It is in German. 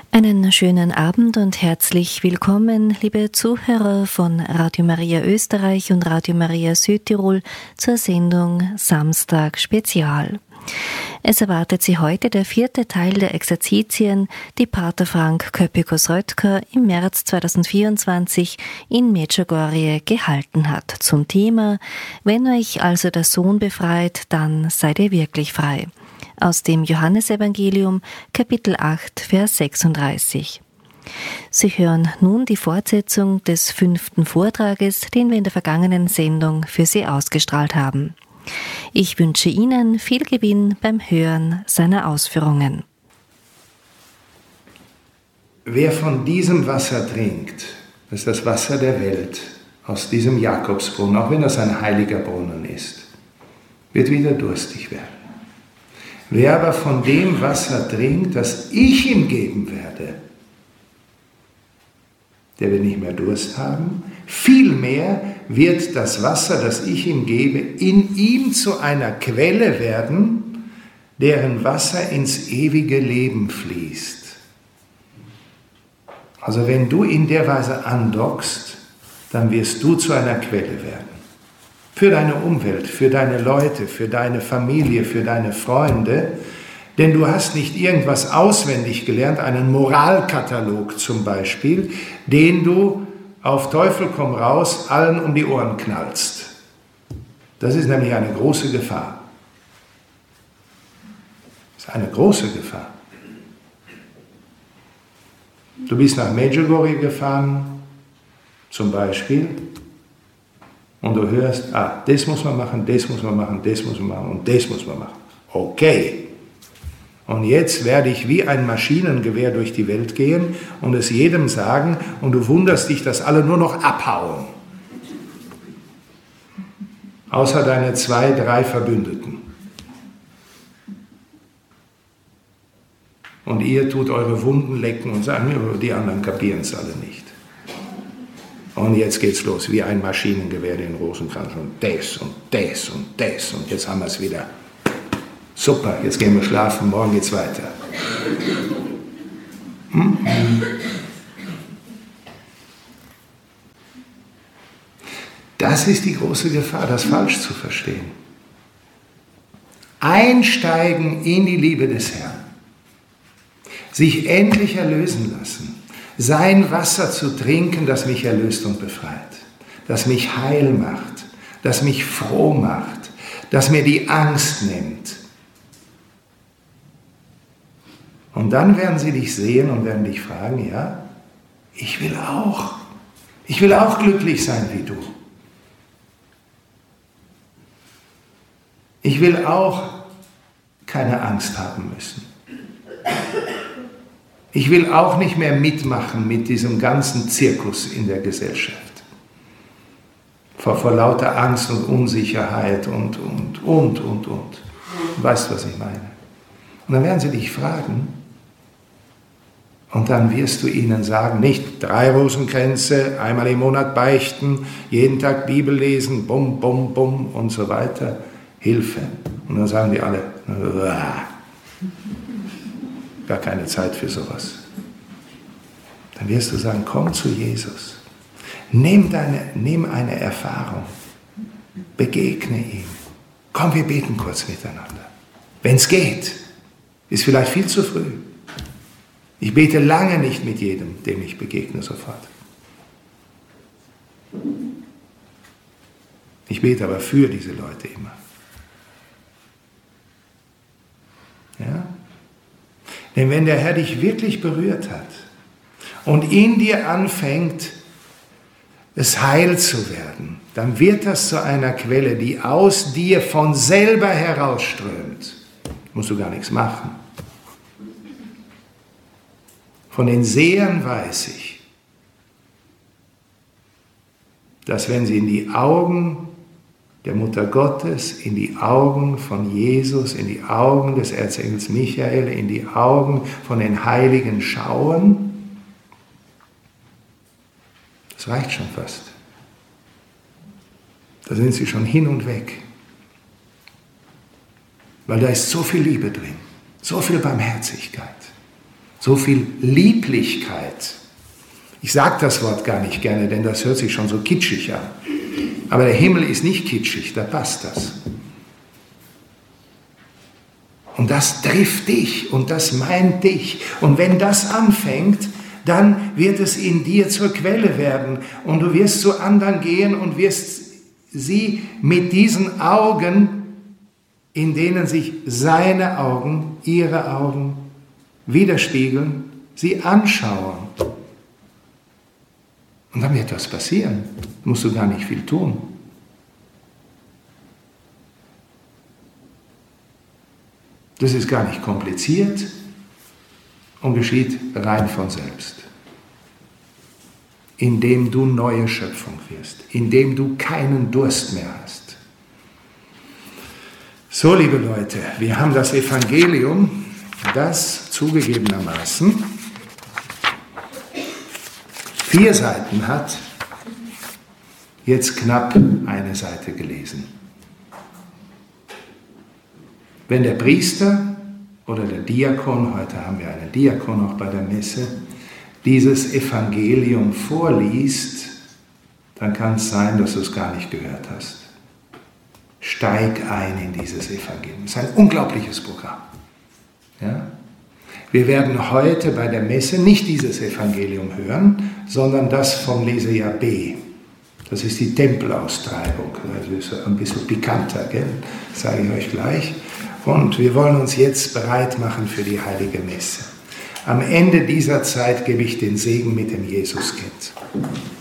Einen schönen Abend und herzlich willkommen, liebe Zuhörer von Radio Maria Österreich und Radio Maria Südtirol zur Sendung Samstag Spezial. Es erwartet Sie heute der 4. Teil der Exerzitien, die Pater Frank Köpikos-Röttger im März 2024 in Medjugorje gehalten hat, zum Thema »Wenn euch also der Sohn befreit, dann seid ihr wirklich frei«. Aus dem Johannesevangelium, Kapitel 8, Vers 36. Sie hören nun die Fortsetzung des 5. Vortrages, den wir in der vergangenen Sendung für Sie ausgestrahlt haben. Ich wünsche Ihnen viel Gewinn beim Hören seiner Ausführungen. Wer von diesem Wasser trinkt, das ist das Wasser der Welt, aus diesem Jakobsbrunnen, auch wenn das ein heiliger Brunnen ist, wird wieder durstig werden. Wer aber von dem Wasser trinkt, das ich ihm geben werde, der wird nicht mehr Durst haben. Vielmehr wird das Wasser, das ich ihm gebe, in ihm zu einer Quelle werden, deren Wasser ins ewige Leben fließt. Also wenn du in der Weise andockst, dann wirst du zu einer Quelle werden. Für deine Umwelt, für deine Leute, für deine Familie, für deine Freunde. Denn du hast nicht irgendwas auswendig gelernt, einen Moralkatalog zum Beispiel, den du auf Teufel komm raus allen um die Ohren knallst. Das ist nämlich eine große Gefahr. Das ist eine große Gefahr. Du bist nach Medjugorje gefahren, zum Beispiel, und du hörst, das muss man machen, das muss man machen, das muss man machen und das muss man machen. Okay. Und jetzt werde ich wie ein Maschinengewehr durch die Welt gehen und es jedem sagen und du wunderst dich, dass alle nur noch abhauen. Außer deine 2, 3 Verbündeten. Und ihr tut eure Wunden lecken und sagen, die anderen kapieren es alle nicht. Und jetzt geht's los, wie ein Maschinengewehr den Rosenkranz und das und das und das und jetzt haben wir es wieder. Super, jetzt gehen wir schlafen, morgen geht's weiter. Das ist die große Gefahr, das falsch zu verstehen. Einsteigen in die Liebe des Herrn. Sich endlich erlösen lassen. Sein Wasser zu trinken, das mich erlöst und befreit, das mich heil macht, das mich froh macht, das mir die Angst nimmt. Und dann werden sie dich sehen und werden dich fragen, ja, ich will auch glücklich sein wie du. Ich will auch keine Angst haben müssen. Ich will auch nicht mehr mitmachen mit diesem ganzen Zirkus in der Gesellschaft. Vor lauter Angst und Unsicherheit und. Weißt du, was ich meine? Und dann werden sie dich fragen und dann wirst du ihnen sagen, nicht 3 Rosenkränze, einmal im Monat beichten, jeden Tag Bibel lesen, bum, bum, bum und so weiter, Hilfe. Und dann sagen die alle, gar keine Zeit für sowas. Dann wirst du sagen, komm zu Jesus. Nimm eine Erfahrung. Begegne ihm. Komm, wir beten kurz miteinander. Wenn es geht. Ist vielleicht viel zu früh. Ich bete lange nicht mit jedem, dem ich begegne, sofort. Ich bete aber für diese Leute immer. Ja? Denn wenn der Herr dich wirklich berührt hat und in dir anfängt, es heil zu werden, dann wird das zu einer Quelle, die aus dir von selber herausströmt. Musst du gar nichts machen. Von den Sehern weiß ich, dass wenn sie in die Augen der Mutter Gottes, in die Augen von Jesus, in die Augen des Erzengels Michael, in die Augen von den Heiligen schauen, das reicht schon fast. Da sind sie schon hin und weg. Weil da ist so viel Liebe drin, so viel Barmherzigkeit. so viel Lieblichkeit. Ich sage das Wort gar nicht gerne, denn das hört sich schon so kitschig an. Aber der Himmel ist nicht kitschig, da passt das. Und das trifft dich und das meint dich. Und wenn das anfängt, dann wird es in dir zur Quelle werden. Und du wirst zu anderen gehen und wirst sie mit diesen Augen, in denen sich seine Augen, ihre Augen widerspiegeln, sie anschauen. Und dann wird was passieren. Musst du gar nicht viel tun. Das ist gar nicht kompliziert und geschieht rein von selbst. Indem du neue Schöpfung wirst, indem du keinen Durst mehr hast. So, liebe Leute, wir haben das Evangelium, das zugegebenermaßen 4 Seiten hat, jetzt knapp eine Seite gelesen. Wenn der Priester oder der Diakon, heute haben wir einen Diakon auch bei der Messe, dieses Evangelium vorliest, dann kann es sein, dass du es gar nicht gehört hast. Steig ein in dieses Evangelium. Es ist ein unglaubliches Programm. Ja? Wir werden heute bei der Messe nicht dieses Evangelium hören, sondern das vom Lesejahr B. Das ist die Tempelaustreibung. Das ist ein bisschen pikanter, gell? Das sage ich euch gleich. Und wir wollen uns jetzt bereit machen für die Heilige Messe. Am Ende dieser Zeit gebe ich den Segen mit dem Jesuskind.